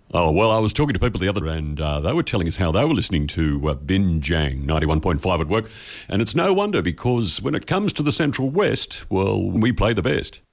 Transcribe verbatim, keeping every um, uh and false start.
Oh, well, I was talking to people the other day and uh, they were telling us how they were listening to uh, Binjang ninety-one point five at work. And it's no wonder because when it comes to the Central West, well, we play the best.